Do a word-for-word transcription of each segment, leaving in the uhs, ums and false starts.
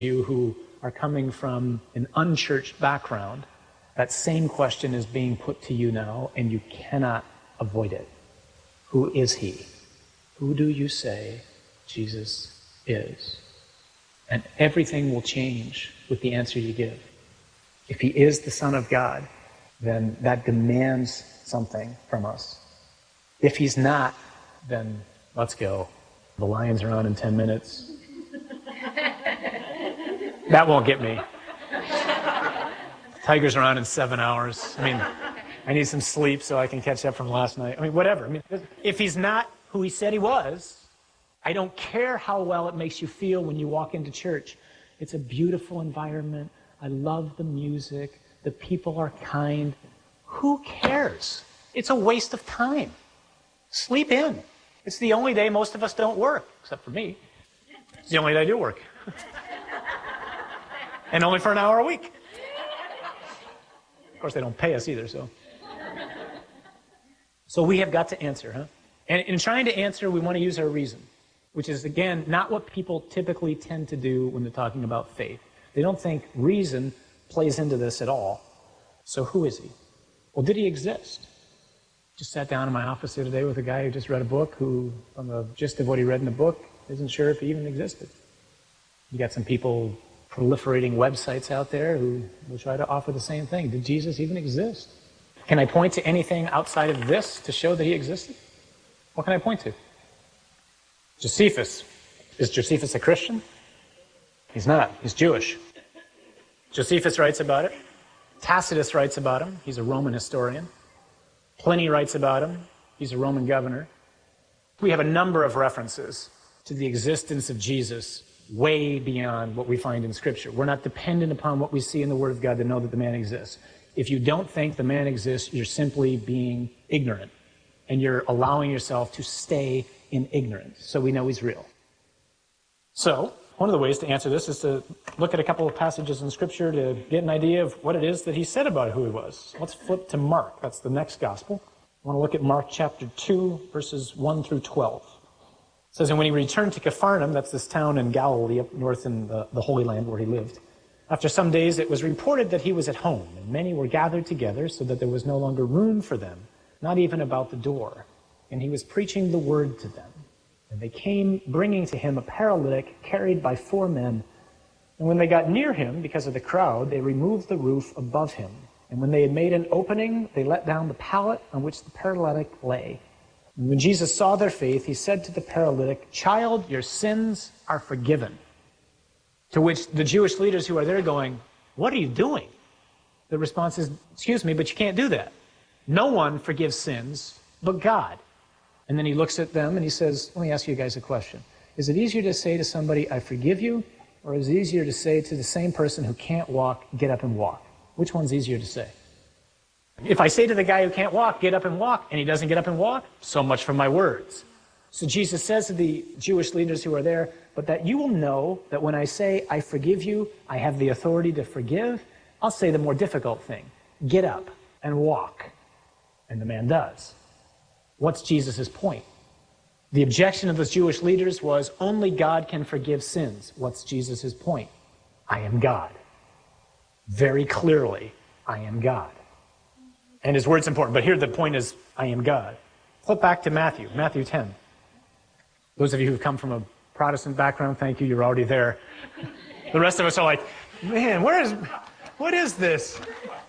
You who are coming from an unchurched background, that same question is being put to you now, and you cannot avoid it. Who is he? Who do you say Jesus is? And everything will change with the answer you give. If he is the Son of God, then that demands something from us. If he's not, then let's go. The Lions are on in ten minutes. That won't get me. Tigers are on in seven hours. I mean, I need some sleep so I can catch up from last night. I mean, whatever. I mean, if he's not who he said he was, I don't care how well it makes you feel when you walk into church. It's a beautiful environment. I love the music. The people are kind. Who cares? It's a waste of time. Sleep in. It's the only day most of us don't work, except for me. It's the only day I do work. And only for an hour a week. Of course, they don't pay us either, so. So we have got to answer, huh? And in trying to answer, we want to use our reason, which is, again, not what people typically tend to do when they're talking about faith. They don't think reason plays into this at all. So who is he? Well, did he exist? Just sat down in my office the other day with a guy who just read a book who, from the gist of what he read in the book, isn't sure if he even existed. You got some people proliferating websites out there who will try to offer the same thing. Did Jesus even exist? Can I point to anything outside of this to show that he existed? What can I point to? Josephus. Is Josephus a Christian? He's not. He's Jewish. Josephus writes about it. Tacitus writes about him. He's a Roman historian. Pliny writes about him. He's a Roman governor. We have a number of references to the existence of Jesus way beyond what we find in Scripture. We're not dependent upon what we see in the Word of God to know that the man exists. If you don't think the man exists, you're simply being ignorant, and you're allowing yourself to stay in ignorance. So we know he's real. So one of the ways to answer this is to look at a couple of passages in Scripture to get an idea of what it is that he said about who he was. Let's flip to Mark. That's the next gospel. I want to look at Mark chapter two, verses one through twelve. It says, and when he returned to Capharnaum, that's this town in Galilee up north in the, the Holy Land where he lived, after some days it was reported that he was at home, and many were gathered together so that there was no longer room for them, not even about the door. And he was preaching the word to them. And they came bringing to him a paralytic carried by four men. And when they got near him, because of the crowd, they removed the roof above him. And when they had made an opening, they let down the pallet on which the paralytic lay. And when Jesus saw their faith, he said to the paralytic, "Child, your sins are forgiven." To which the Jewish leaders who are there going, "What are you doing?" The response is, "Excuse me, but you can't do that. No one forgives sins but God." And then he looks at them and he says, let me ask you guys a question. Is it easier to say to somebody, "I forgive you," or is it easier to say to the same person who can't walk, "Get up and walk"? Which one's easier to say? If I say to the guy who can't walk, "Get up and walk," and he doesn't get up and walk, so much for my words. So Jesus says to the Jewish leaders who are there, "But that you will know that when I say, 'I forgive you,' I have the authority to forgive." I'll say the more difficult thing. Get up and walk. And the man does. What's Jesus' point? The objection of those Jewish leaders was, only God can forgive sins. What's Jesus' point? I am God. Very clearly, I am God. And his word's important, but here the point is, I am God. Flip back to Matthew, Matthew ten. Those of you who've come from a Protestant background, thank you, you're already there. The rest of us are like, man, where is, what is this?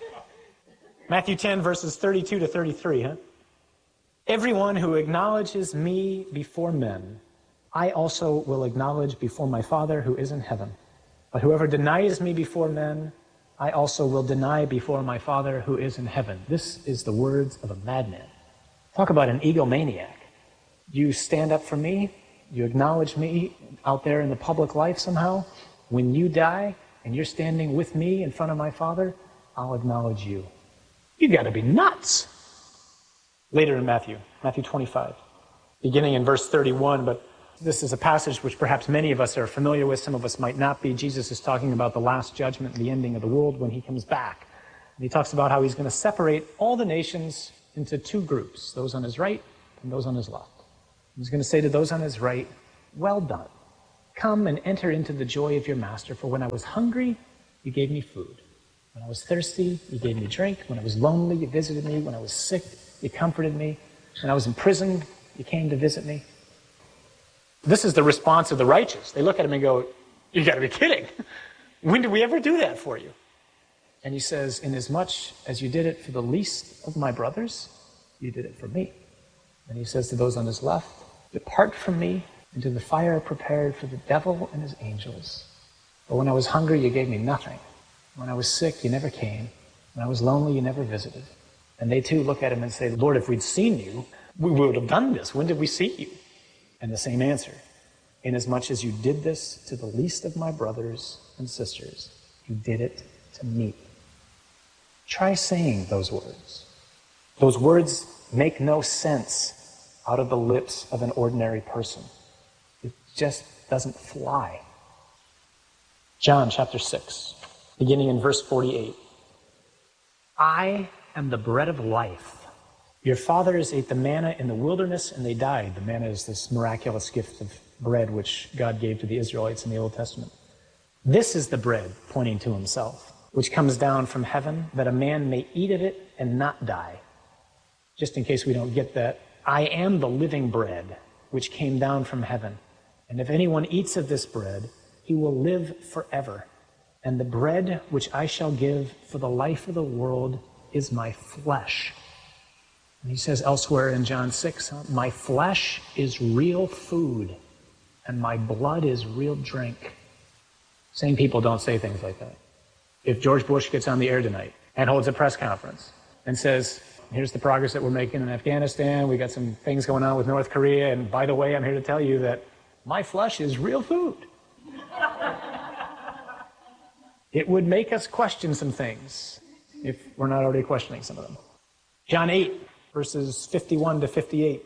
Matthew ten, verses thirty-two to thirty-three, huh? Everyone who acknowledges me before men, I also will acknowledge before my Father who is in heaven. But whoever denies me before men, I also will deny before my Father who is in heaven. This is the words of a madman. Talk about an egomaniac. You stand up for me, you acknowledge me out there in the public life somehow. When you die and you're standing with me in front of my Father, I'll acknowledge you. You got to be nuts. Later in Matthew, Matthew twenty-five, beginning in verse thirty-one, but this is a passage which perhaps many of us are familiar with, some of us might not be. Jesus is talking about the last judgment and the ending of the world when he comes back. And he talks about how he's going to separate all the nations into two groups, those on his right and those on his left. He's going to say to those on his right, "Well done, Come and enter into the joy of your master, for when I was hungry, you gave me food. When I was thirsty, you gave me drink. When I was lonely, you visited me. When I was sick, you comforted me. When I was in prison, you came to visit me. This is the response of the righteous. They look at him and go, you got to be kidding. When did we ever do that for you? And he says, inasmuch as you did it for the least of my brothers, you did it for me. And he says to those on his left, depart from me into the fire prepared for the devil and his angels. For when I was hungry, you gave me nothing. When I was sick, you never came. When I was lonely, you never visited. And they too look at him and say, Lord, if we'd seen you, we would have done this. When did we see you? And the same answer, inasmuch as you did this to the least of my brothers and sisters, you did it to me. Try saying those words. Those words make no sense out of the lips of an ordinary person. It just doesn't fly. John chapter six, beginning in verse forty-eight. I am the bread of life. Your fathers ate the manna in the wilderness and they died. The manna is this miraculous gift of bread which God gave to the Israelites in the Old Testament. This is the bread, pointing to himself, which comes down from heaven, that a man may eat of it and not die. Just in case we don't get that, I am the living bread which came down from heaven. And if anyone eats of this bread, he will live forever. And the bread which I shall give for the life of the world is my flesh. And he says elsewhere in John six, my flesh is real food, and my blood is real drink. Sane people don't say things like that. If George Bush gets on the air tonight and holds a press conference and says, here's the progress that we're making in Afghanistan, we got some things going on with North Korea, and by the way, I'm here to tell you that my flesh is real food. It would make us question some things if we're not already questioning some of them. John eight, verses fifty-one to fifty-eight.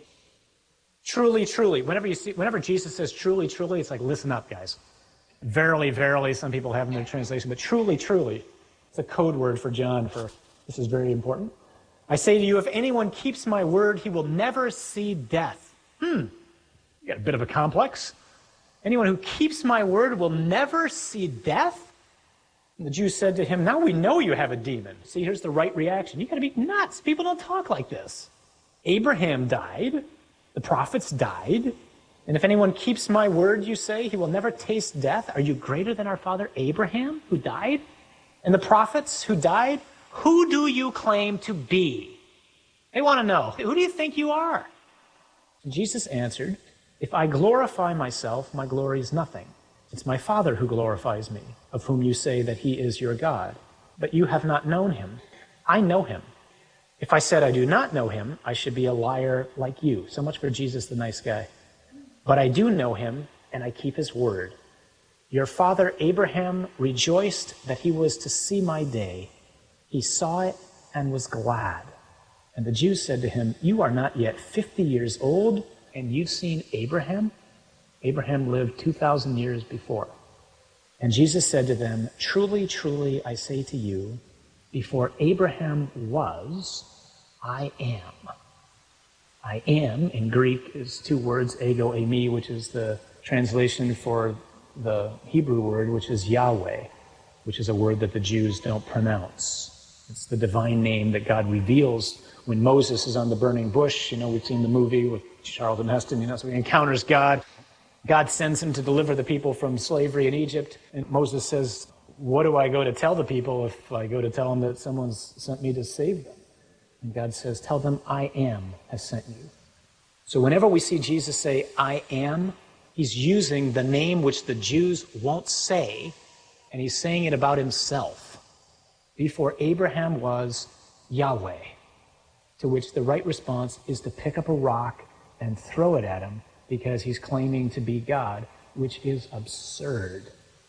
Truly, truly. Whenever you see, whenever Jesus says truly, truly, it's like, listen up, guys. Verily, verily, some people have in their translation, but truly, truly, it's a code word for John for this is very important. I say to you, if anyone keeps my word, he will never see death. Hmm, you got a bit of a complex. Anyone who keeps my word will never see death? And the Jews said to him, now we know you have a demon. See, here's the right reaction. You got to be nuts. People don't talk like this. Abraham died. The prophets died. And if anyone keeps my word, you say, he will never taste death. Are you greater than our father Abraham, who died? And the prophets who died? Who do you claim to be? They want to know, who do you think you are? And Jesus answered, if I glorify myself, my glory is nothing. It's my Father who glorifies me, of whom you say that he is your God. But you have not known him. I know him. If I said I do not know him, I should be a liar like you. So much for Jesus, the nice guy. But I do know him, and I keep his word. Your father Abraham rejoiced that he was to see my day. He saw it and was glad. And the Jews said to him, you are not yet fifty years old, and you've seen Abraham? Abraham lived two thousand years before. And Jesus said to them, truly, truly, I say to you, before Abraham was, I am. I am, in Greek, is two words, ego, eimi, which is the translation for the Hebrew word, which is Yahweh, which is a word that the Jews don't pronounce. It's the divine name that God reveals when Moses is on the burning bush. You know, we've seen the movie with Charlton Heston, you know, so he encounters God. God sends him to deliver the people from slavery in Egypt. And Moses says, what do I go to tell the people if I go to tell them that someone's sent me to save them? And God says, tell them I am has sent you. So whenever we see Jesus say, I am, he's using the name which the Jews won't say, and he's saying it about himself. Before Abraham was Yahweh, to which the right response is to pick up a rock and throw it at him, because he's claiming to be God, which is absurd.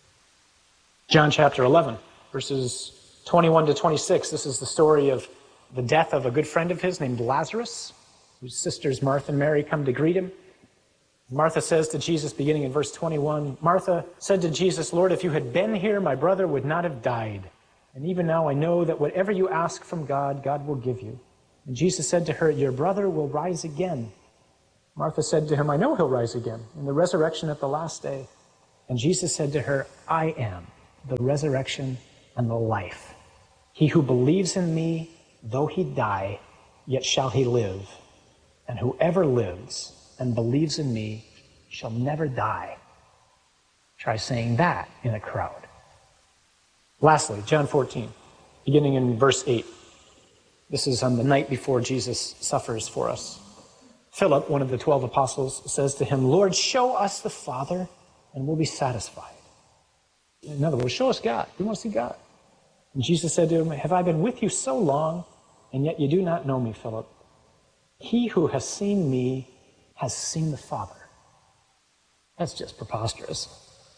John chapter eleven, verses twenty-one to twenty-six. This is the story of the death of a good friend of his named Lazarus, whose sisters Martha and Mary come to greet him. Martha says to Jesus, beginning in verse twenty-one, Martha said to Jesus, Lord, if you had been here, my brother would not have died. And even now I know that whatever you ask from God, God will give you. And Jesus said to her, your brother will rise again. Martha said to him, I know he'll rise again in the resurrection at the last day. And Jesus said to her, I am the resurrection and the life. He who believes in me, though he die, yet shall he live. And whoever lives and believes in me shall never die. Try saying that in a crowd. Lastly, John fourteen, beginning in verse eight. This is on the night before Jesus suffers for us. Philip, one of the twelve apostles, says to him, Lord, show us the Father, and we'll be satisfied. In other words, show us God. We want to see God. And Jesus said to him, have I been with you so long, and yet you do not know me, Philip? He who has seen me has seen the Father. That's just preposterous.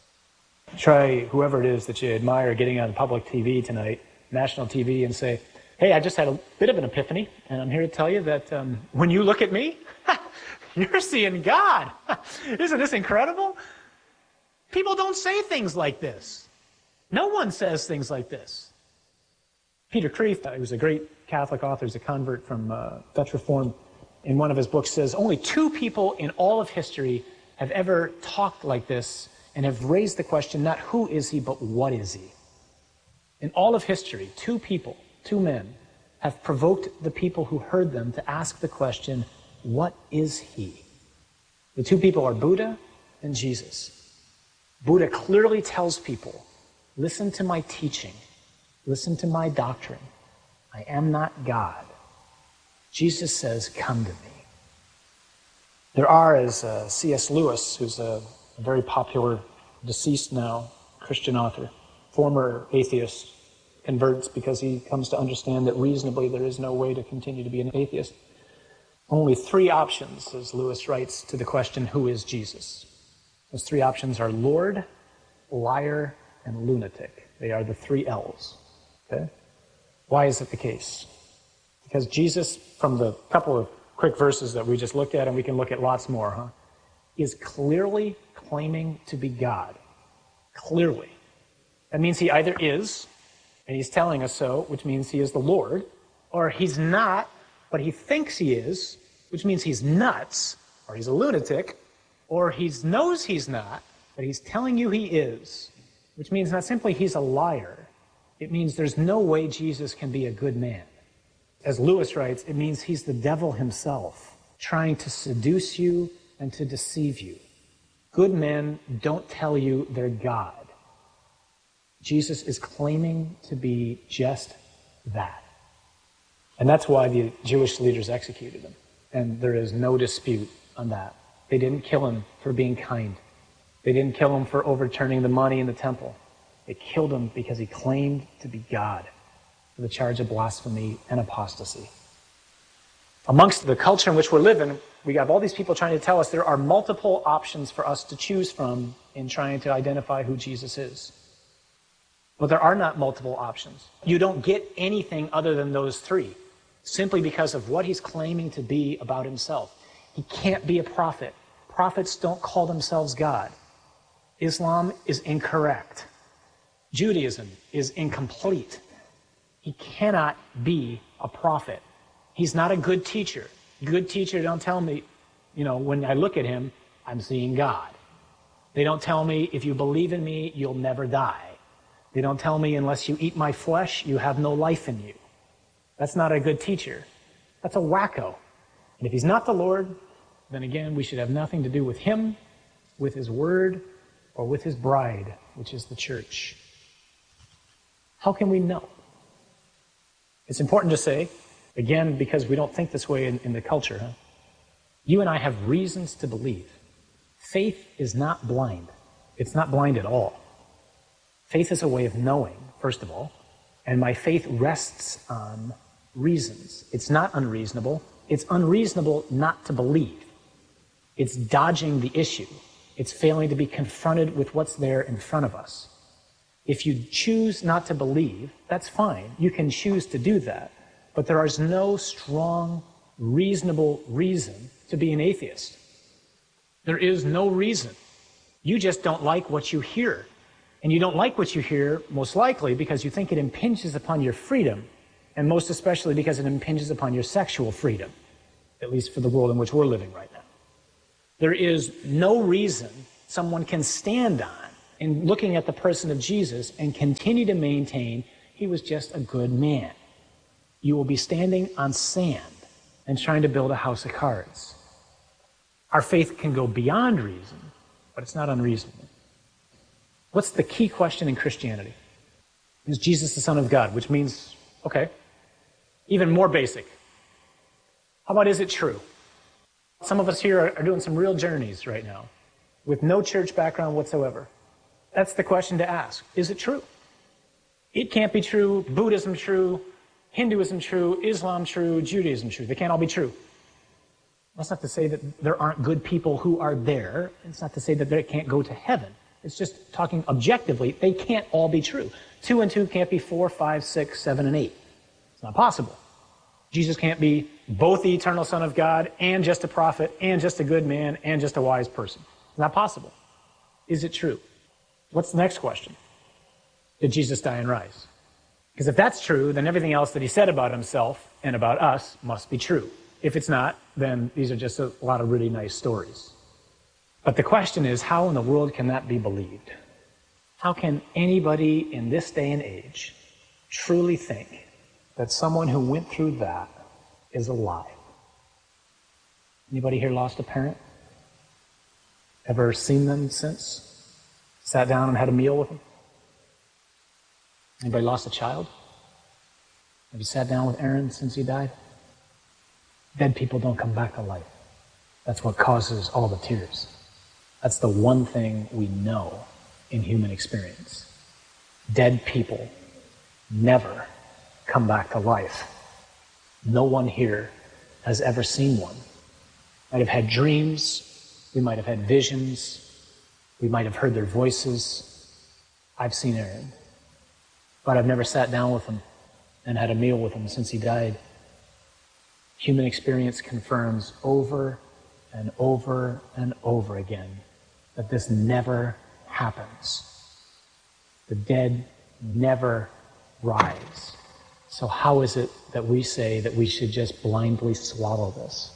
Try whoever it is that you admire getting on public T V tonight, national T V, and say, hey, I just had a bit of an epiphany, and I'm here to tell you that um, when you look at me, you're seeing God. Isn't this incredible? People don't say things like this. No one says things like this. Peter Kreeft, who was a great Catholic author, he's a convert from uh, Dutch Reform, in one of his books says, only two people in all of history have ever talked like this and have raised the question, not who is he, but what is he? In all of history, two people, two men, have provoked the people who heard them to ask the question, what is he? The two people are Buddha and Jesus. Buddha clearly tells people, listen to my teaching, listen to my doctrine. I am not God. Jesus says, come to me. There are, as uh, C S Lewis, who's a, a very popular, deceased now, Christian author, former atheist, converts because he comes to understand that reasonably there is no way to continue to be an atheist. Only three options, as Lewis writes, to the question, who is Jesus? Those three options are Lord, liar, and lunatic. They are the three L's. Okay? Why is it the case? Because Jesus, from the couple of quick verses that we just looked at, and we can look at lots more, huh, is clearly claiming to be God. Clearly. That means he either is, and he's telling us so, which means he is the Lord, or he's not, but he thinks he is, which means he's nuts, or he's a lunatic, or he knows he's not, but he's telling you he is, which means not simply he's a liar, it means there's no way Jesus can be a good man. As Lewis writes, it means he's the devil himself, trying to seduce you and to deceive you. Good men don't tell you they're God. Jesus is claiming to be just that. And that's why the Jewish leaders executed him. And there is no dispute on that. They didn't kill him for being kind. They didn't kill him for overturning the money in the temple. They killed him because he claimed to be God, for the charge of blasphemy and apostasy. Amongst the culture in which we're living, we have all these people trying to tell us there are multiple options for us to choose from in trying to identify who Jesus is. But there are not multiple options. You don't get anything other than those three, simply because of what he's claiming to be about himself. He can't be a prophet. Prophets don't call themselves God. Islam is incorrect. Judaism is incomplete. He cannot be a prophet. He's not a good teacher. Good teacher don't tell me, you know, when I look at him, I'm seeing God. They don't tell me, if you believe in me, you'll never die. They don't tell me, unless you eat my flesh, you have no life in you. That's not a good teacher. That's a wacko. And if he's not the Lord, then again, we should have nothing to do with him, with his word, or with his bride, which is the church. How can we know? It's important to say, again, because we don't think this way in, in the culture, huh? You and I have reasons to believe. Faith is not blind. It's not blind at all. Faith is a way of knowing, first of all, and my faith rests on reasons. It's not unreasonable. It's unreasonable not to believe. It's dodging the issue. It's failing to be confronted with what's there in front of us. If you choose not to believe, that's fine. You can choose to do that. But there is no strong, reasonable reason to be an atheist. There is no reason. You just don't like what you hear. And you don't like what you hear, most likely, because you think it impinges upon your freedom, and most especially because it impinges upon your sexual freedom, at least for the world in which we're living right now. There is no reason someone can stand on in looking at the person of Jesus and continue to maintain he was just a good man. You will be standing on sand and trying to build a house of cards. Our faith can go beyond reason, but it's not unreasonable. What's the key question in Christianity? Is Jesus the Son of God? Which means, okay, even more basic. How about, is it true? Some of us here are, are doing some real journeys right now with no church background whatsoever. That's the question to ask. Is it true? It can't be true. Buddhism true. Hinduism true. Islam true. Judaism true. They can't all be true. That's not to say that there aren't good people who are there. It's not to say that they can't go to heaven. It's just talking objectively. They can't all be true. Two and two can't be four, five, six, seven, and eight. It's not possible. Jesus can't be both the eternal Son of God and just a prophet and just a good man and just a wise person. It's not possible. Is it true? What's the next question? Did Jesus die and rise? Because if that's true, then everything else that he said about himself and about us must be true. If it's not, then these are just a lot of really nice stories. But the question is, how in the world can that be believed? How can anybody in this day and age truly think that someone who went through that is alive? Anybody here lost a parent? Ever seen them since? Sat down and had a meal with them? Anybody lost a child? Have you sat down with Aaron since he died? Dead people don't come back to life. That's what causes all the tears. That's the one thing we know in human experience. Dead people never come back to life. No one here has ever seen one. Might have had dreams. We might have had visions. We might have heard their voices. I've seen Aaron. But I've never sat down with him and had a meal with him since he died. Human experience confirms over and over and over again that this never happens. The dead never rise. So how is it that we say that we should just blindly swallow this?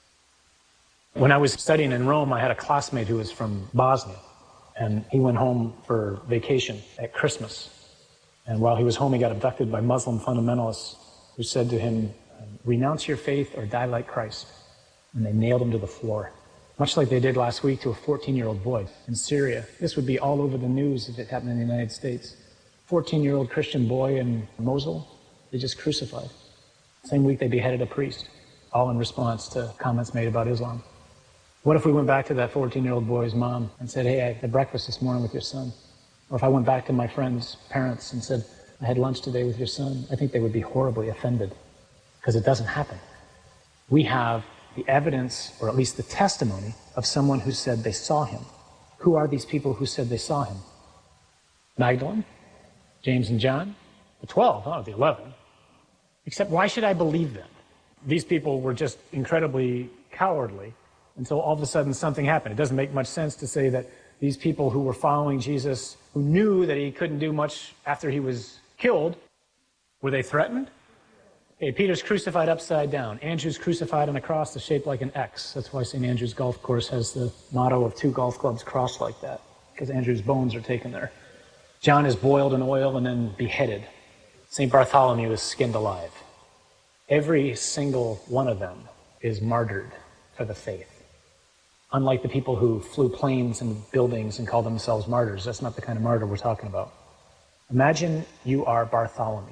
When I was studying in Rome, I had a classmate who was from Bosnia, and he went home for vacation at Christmas. And while he was home, he got abducted by Muslim fundamentalists who said to him, "Renounce your faith or die like Christ." And they nailed him to the floor, much like they did last week to a fourteen-year-old boy in Syria. This would be all over the news if it happened in the United States. fourteen-year-old Christian boy in Mosul, they just crucified. Same week they beheaded a priest, all in response to comments made about Islam. What if we went back to that fourteen-year-old boy's mom and said, "Hey, I had breakfast this morning with your son"? Or if I went back to my friend's parents and said, "I had lunch today with your son," I think they would be horribly offended, because it doesn't happen. We have the evidence, or at least the testimony, of someone who said they saw him. Who are these people who said they saw him? Magdalene? James and John? The twelve, oh, the eleven. Except, why should I believe them? These people were just incredibly cowardly until all of a sudden something happened. It doesn't make much sense to say that these people who were following Jesus, who knew that he couldn't do much after he was killed, were they threatened? Okay, Peter's crucified upside down. Andrew's crucified on a cross that's shaped like an X. That's why Saint Andrew's Golf Course has the motto of two golf clubs crossed like that, because Andrew's bones are taken there. John is boiled in oil and then beheaded. Saint Bartholomew is skinned alive. Every single one of them is martyred for the faith. Unlike the people who flew planes and buildings and called themselves martyrs, that's not the kind of martyr we're talking about. Imagine you are Bartholomew.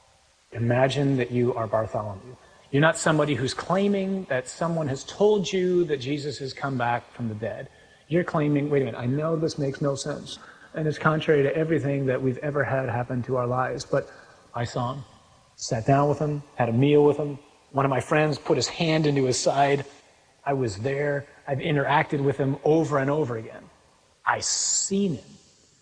Imagine that you are Bartholomew. You're not somebody who's claiming that someone has told you that Jesus has come back from the dead. You're claiming, wait a minute, I know this makes no sense, and it's contrary to everything that we've ever had happen to our lives, but I saw him, sat down with him, had a meal with him. One of my friends put his hand into his side. I was there. I've interacted with him over and over again. I've seen him.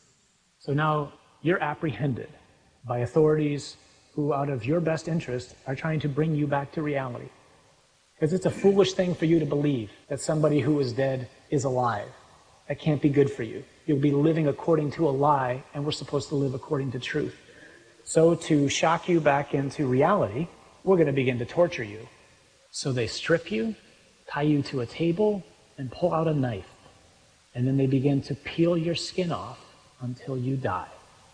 So now you're apprehended by authorities who, out of your best interest, are trying to bring you back to reality. Because it's a foolish thing for you to believe that somebody who is dead is alive. That can't be good for you. You'll be living according to a lie, and we're supposed to live according to truth. So to shock you back into reality, we're going to begin to torture you. So they strip you, tie you to a table, and pull out a knife. And then they begin to peel your skin off until you die.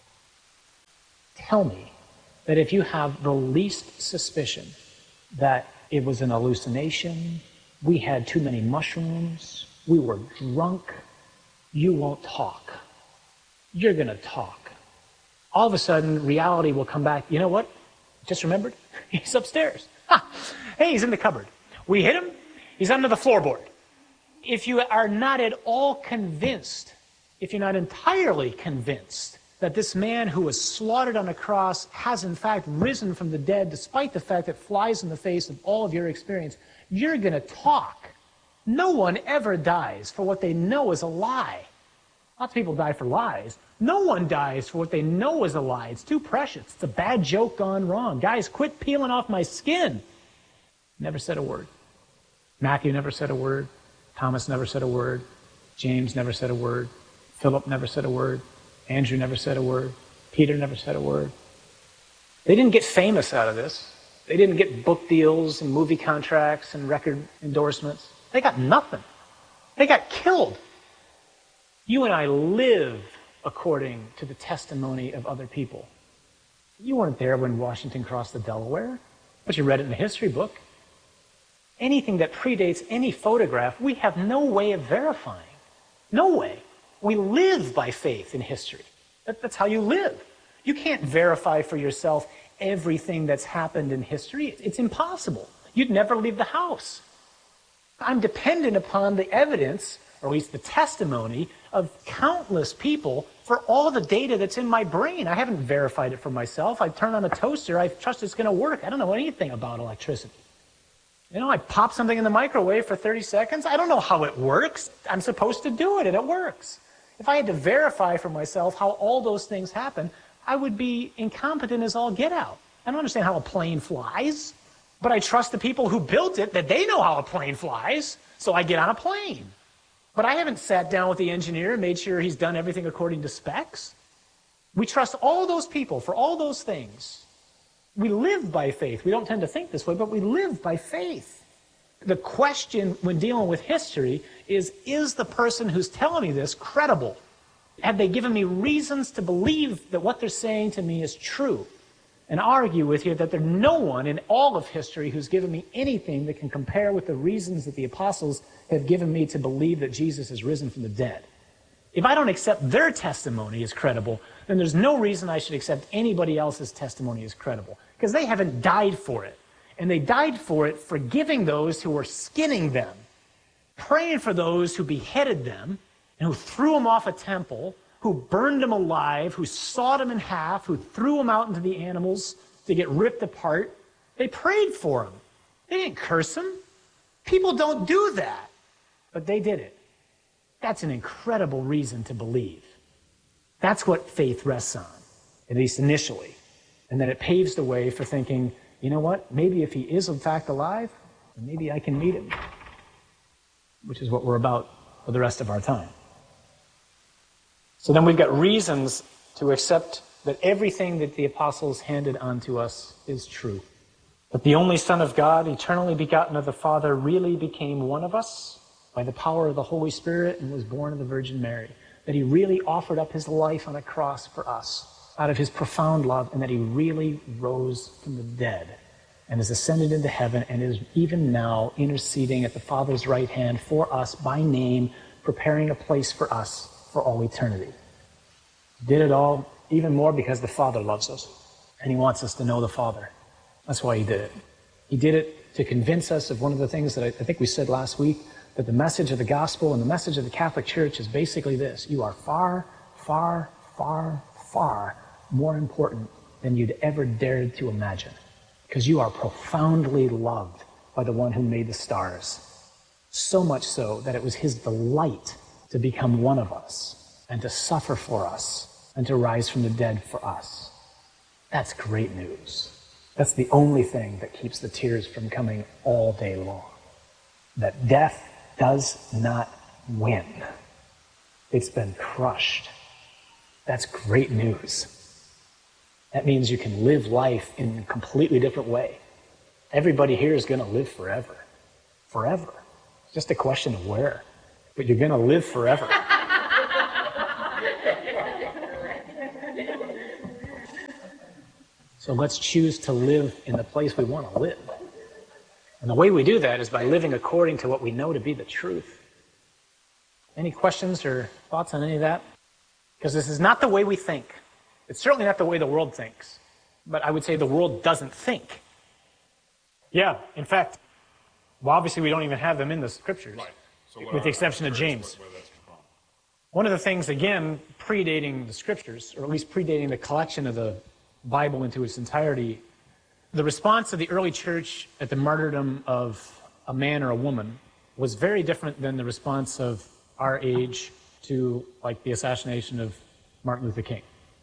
Tell me that if you have the least suspicion that it was an hallucination, we had too many mushrooms, we were drunk, you won't talk. You're going to talk. All of a sudden, reality will come back. You know what? Just remembered? He's upstairs. Ha! Hey, he's in the cupboard. We hit him. He's under the floorboard. If you are not at all convinced, if you're not entirely convinced that this man who was slaughtered on a cross has in fact risen from the dead, despite the fact that flies in the face of all of your experience, you're going to talk. No one ever dies for what they know is a lie. Lots of people die for lies. No one dies for what they know is a lie. It's too precious. It's a bad joke gone wrong. Guys, quit peeling off my skin. Never said a word. Matthew never said a word. Thomas never said a word. James never said a word. Philip never said a word. Andrew never said a word. Peter never said a word. They didn't get famous out of this. They didn't get book deals and movie contracts and record endorsements. They got nothing. They got killed. You and I live according to the testimony of other people. You weren't there when Washington crossed the Delaware, but you read it in a history book. Anything that predates any photograph, we have no way of verifying. No way. We live by faith in history. That, that's how you live. You can't verify for yourself everything that's happened in history. It's impossible. You'd never leave the house. I'm dependent upon the evidence, or at least the testimony, of countless people for all the data that's in my brain. I haven't verified it for myself. I turn on a toaster. I trust it's going to work. I don't know anything about electricity. You know, I pop something in the microwave for thirty seconds. I don't know how it works. I'm supposed to do it, and it works. If I had to verify for myself how all those things happen, I would be incompetent as all get out. I don't understand how a plane flies, but I trust the people who built it that they know how a plane flies, so I get on a plane. But I haven't sat down with the engineer and made sure he's done everything according to specs. We trust all those people for all those things. We live by faith. We don't tend to think this way, but we live by faith. The question when dealing with history is, is the person who's telling me this credible? Have they given me reasons to believe that what they're saying to me is true? And argue with you that there's no one in all of history who's given me anything that can compare with the reasons that the apostles have given me to believe that Jesus has risen from the dead. If I don't accept their testimony as credible, then there's no reason I should accept anybody else's testimony as credible, because they haven't died for it. And they died for it forgiving those who were skinning them, praying for those who beheaded them, and who threw them off a temple, who burned them alive, who sawed them in half, who threw them out into the animals to get ripped apart. They prayed for them. They didn't curse them. People don't do that. But they did it. That's an incredible reason to believe. That's what faith rests on, at least initially. And then it paves the way for thinking, you know what, maybe if he is in fact alive, maybe I can meet him. Which is what we're about for the rest of our time. So then we've got reasons to accept that everything that the apostles handed on to us is true. That the only Son of God, eternally begotten of the Father, really became one of us by the power of the Holy Spirit and was born of the Virgin Mary. That he really offered up his life on a cross for us out of his profound love, and that he really rose from the dead and has ascended into heaven and is even now interceding at the Father's right hand for us by name, preparing a place for us for all eternity. He did it all even more because the Father loves us and he wants us to know the Father. That's why he did it. He did it to convince us of one of the things that I, I think we said last week, that the message of the gospel and the message of the Catholic Church is basically this: you are far, far, far, far more important than you'd ever dared to imagine, because you are profoundly loved by the one who made the stars. So much so that it was his delight to become one of us and to suffer for us and to rise from the dead for us. That's great news. That's the only thing that keeps the tears from coming all day long. That death does not win. It's been crushed. That's great news. That means you can live life in a completely different way. Everybody here is going to live forever. Forever. It's just a question of where. But you're going to live forever. So let's choose to live in the place we want to live. And the way we do that is by living according to what we know to be the truth. Any questions or thoughts on any of that? Because this is not the way we think. It's certainly not the way the world thinks. But I would say the world doesn't think. Yeah, in fact, well, obviously we don't even have them in the scriptures, right. So with the exception of James. Where, where that's from. One of the things, again, predating the scriptures, or at least predating the collection of the Bible into its entirety, the response of the early church at the martyrdom of a man or a woman was very different than the response of our age to, like, the assassination of Martin Luther King.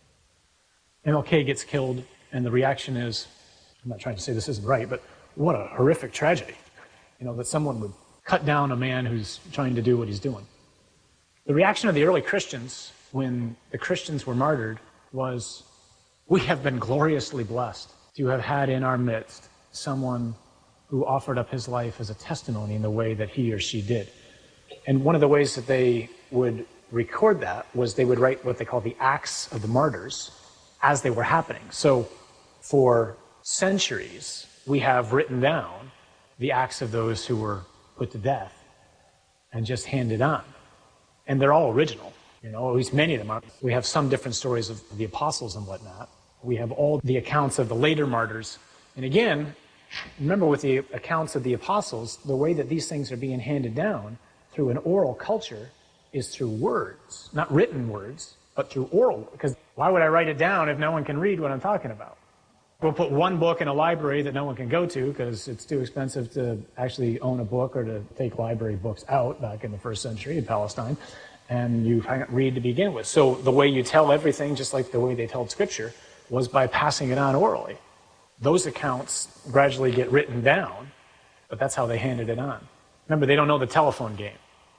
M L K gets killed, and the reaction is, I'm not trying to say this isn't right, but what a horrific tragedy, you know, that someone would cut down a man who's trying to do what he's doing. The reaction of the early Christians when the Christians were martyred was, we have been gloriously blessed to have had in our midst someone who offered up his life as a testimony in the way that he or she did. And one of the ways that they would record that was they would write what they call the Acts of the Martyrs as they were happening. So for centuries, we have written down the acts of those who were put to death and just handed on. And they're all original, you know, at least many of them are. We have some different stories of the apostles and whatnot. We have all the accounts of the later martyrs. And again, remember with the accounts of the apostles, the way that these things are being handed down through an oral culture is through words, not written words, but through oral. Because why would I write it down if no one can read what I'm talking about? We'll put one book in a library that no one can go to because it's too expensive to actually own a book or to take library books out back in the first century in Palestine. And you can't read to begin with. So the way you tell everything, just like the way they told Scripture, was by passing it on orally. Those accounts gradually get written down, but that's how they handed it on. Remember, they don't know the telephone game.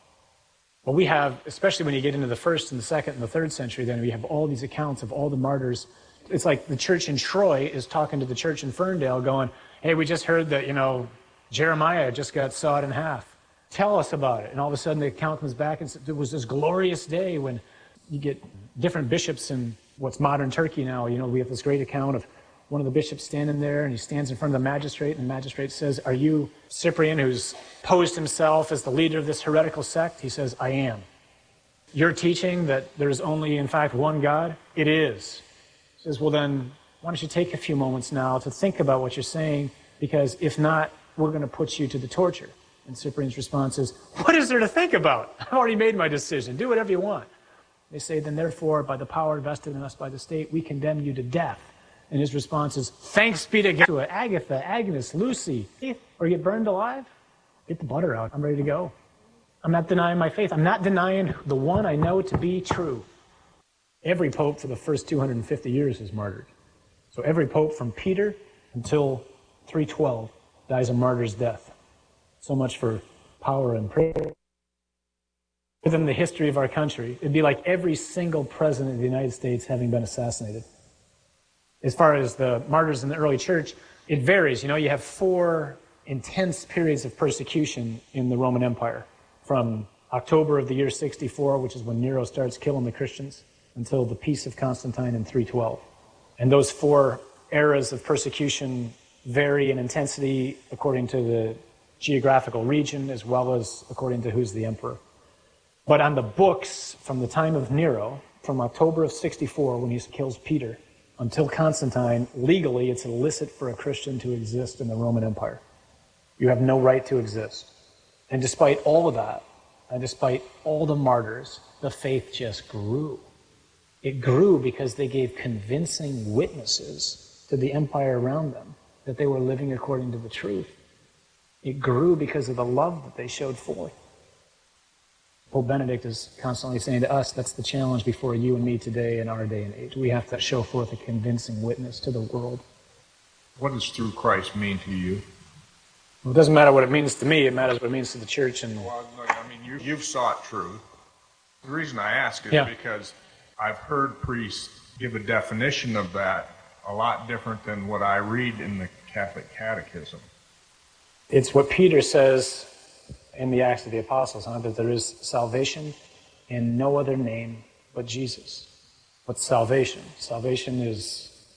Well, we have, especially when you get into the first and the second and the third century, then we have all these accounts of all the martyrs. It's like the church in Troy is talking to the church in Ferndale going, hey, we just heard that, you know, Jeremiah just got sawed in half. Tell us about it. And all of a sudden the account comes back and says, there was this glorious day when you get different bishops in what's modern Turkey now. You know, we have this great account of one of the bishops standing there, and he stands in front of the magistrate, and the magistrate says, are you Cyprian, who's posed himself as the leader of this heretical sect? He says, I am. You're teaching that there's only, in fact, one God? It is. He says, well then, why don't you take a few moments now to think about what you're saying, because if not, we're going to put you to the torture. And Cyprian's response is, what is there to think about? I've already made my decision. Do whatever you want. They say, then therefore, by the power vested in us by the state, we condemn you to death. And his response is, thanks be to God, Agatha, Agnes, Lucy, or get burned alive. Get the butter out. I'm ready to go. I'm not denying my faith. I'm not denying the one I know to be true. Every pope for the first two hundred fifty years is martyred. So every pope from Peter until three twelve dies a martyr's death. So much for power and prayer. Within the history of our country, it'd be like every single president of the United States having been assassinated. As far as the martyrs in the early church, it varies. You know, you have four intense periods of persecution in the Roman Empire. From October of the year sixty-four, which is when Nero starts killing the Christians, until the Peace of Constantine in three twelve. And those four eras of persecution vary in intensity according to the geographical region as well as according to who's the emperor. But on the books from the time of Nero, from October of sixty-four when he kills Peter, until Constantine, legally it's illicit for a Christian to exist in the Roman Empire. You have no right to exist. And despite all of that, and despite all the martyrs, the faith just grew. It grew because they gave convincing witnesses to the empire around them that they were living according to the truth. It grew because of the love that they showed forth. Pope Benedict is constantly saying to us, that's the challenge before you and me today in our day and age. We have to show forth a convincing witness to the world. What does through Christ mean to you? Well, it doesn't matter what it means to me, it matters what it means to the church. And well, I mean, you, you've sought truth. The reason I ask is yeah. because I've heard priests give a definition of that a lot different than what I read in the Catholic Catechism. It's what Peter says in the Acts of the Apostles, huh? That there is salvation in no other name but Jesus. What's salvation? Salvation is